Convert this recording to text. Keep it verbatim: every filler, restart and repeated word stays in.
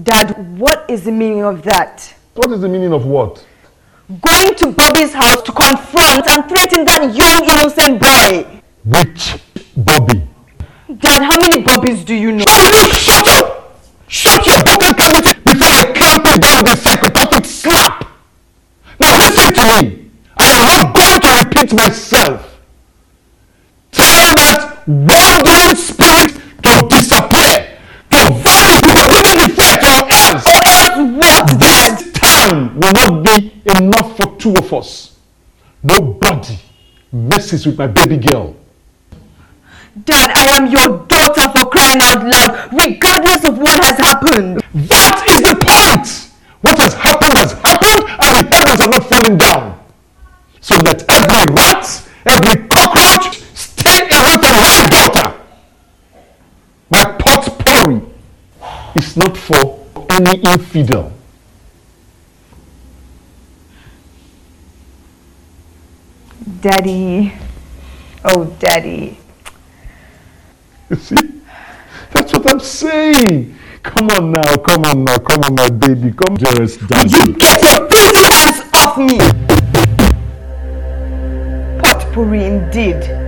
Dad, what is the meaning of that? What is the meaning of what? Going to Bobby's house to confront and threaten that young innocent boy. Which Bobby? Dad, how many Bobbies do you know? Shut up! Shut your broken cavity before I clamp you down with a psychopathic slap! Now listen to me! I am not going to repeat myself. Tell that wandering spirit to disappear, to vanish before even the fate or else. Or else what, Dad? This town will not be enough for two of us. Nobody messes with my baby girl. Dad, I am your daughter, for crying out loud, regardless of what has happened. That is the point! What has happened has happened and the heavens are not falling down. So let every rat, every cockroach stay away from my daughter. My potpourri is not for any infidel. Daddy. Oh, Daddy. You see? That's what I'm saying. Come on now, come on now, come on my baby. Come, dearest daddy. You get your filthy hands off me! Potpourri indeed.